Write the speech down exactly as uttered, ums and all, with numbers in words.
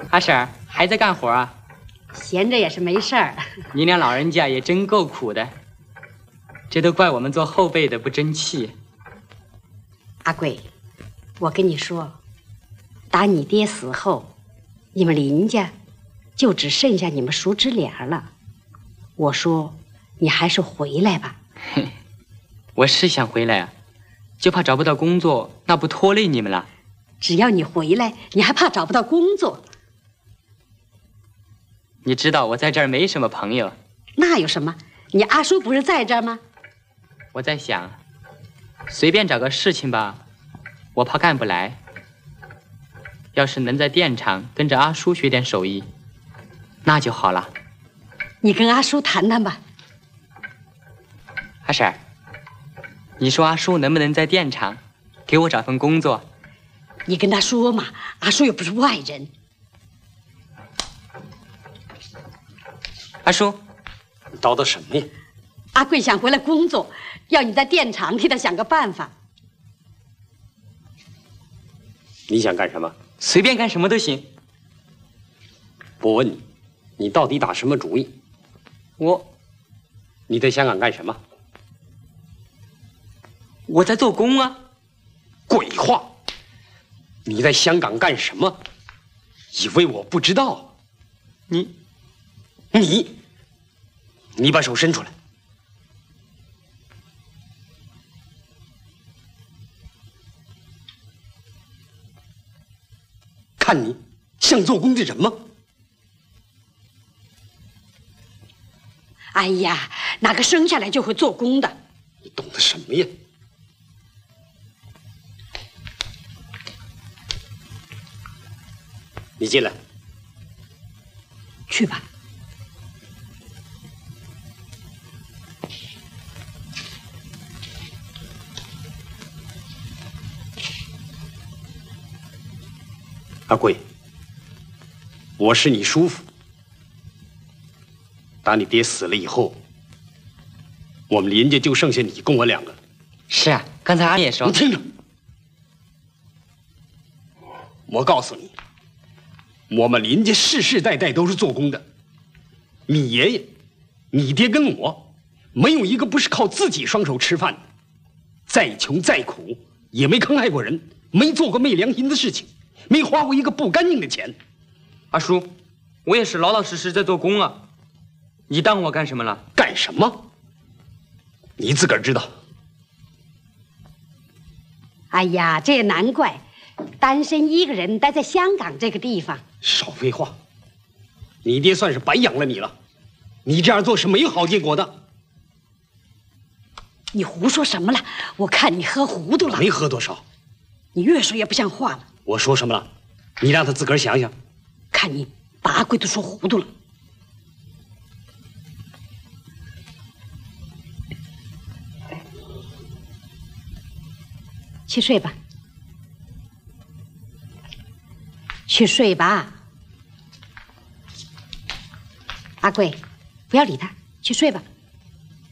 阿婶儿还在干活啊？ 闲着也是没事儿。 你俩老人家也真够苦的，这都怪我们做后辈的不争气。 阿贵，我跟你说，打你爹死后，你们林家就只剩下你们叔侄俩了。我说，你还是回来吧。 我是想回来啊，就怕找不到工作，那不拖累你们了。 只要你回来，你还怕找不到工作？ 你知道我在这儿没什么朋友。 那有什么？你阿叔不是在这儿吗？ 我在想，随便找个事情吧，我怕干不来。要是能在电厂跟着阿叔学点手艺，那就好了。 你跟阿叔谈谈吧。 阿婶儿，你说阿叔能不能在电厂给我找份工作？ 你跟他说嘛，阿叔又不是外人。 阿叔， 你叨叨什么呀？ 阿贵想回来工作，要你在电厂替他想个办法。 你想干什么？ 随便干什么都行。 我问你，你到底打什么主意？ 我， 你在香港干什么？ 我在做工啊。 鬼话！你在香港干什么？以为我不知道？ 你， 你，你把手伸出来。看你像做工的人吗？ 哎呀，哪个生下来就会做工的？ 你懂得什么呀？你进来。 去吧。 阿贵，我是你叔父。打你爹死了以后，我们林家就剩下你跟我两个。 是啊，刚才阿也说。 你听着，我告诉你，我们林家世世代代都是做工的。你爷爷、你爹跟我，没有一个不是靠自己双手吃饭的。再穷再苦，也没坑害过人，没做过昧良心的事情，没花过一个不干净的钱。 阿叔，我也是老老实实在做工啊。你当我干什么了？ 干什么？你自个儿知道。 哎呀，这也难怪，单身一个人待在香港这个地方。 少废话，你爹算是白养了你了，你这样做是没有好结果的。 你胡说什么了？我看你喝糊涂了。 没喝多少。 你越说越不像话了。 我说什么了？你让他自个儿想想。 看你把阿贵都说糊涂了。去睡吧，去睡吧。阿贵，不要理他，去睡吧。